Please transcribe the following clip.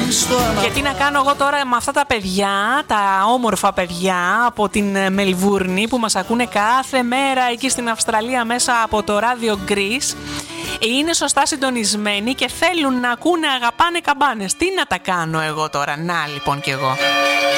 Γιατί να κάνω εγώ τώρα με αυτά τα παιδιά, τα όμορφα παιδιά από την Μελβούρνη που μας ακούνε κάθε μέρα εκεί στην Αυστραλία μέσα από το Radio Greece. Είναι σωστά συντονισμένοι και θέλουν να ακούνε, αγαπάνε καμπάνες. Τι να τα κάνω εγώ τώρα, να λοιπόν κι εγώ.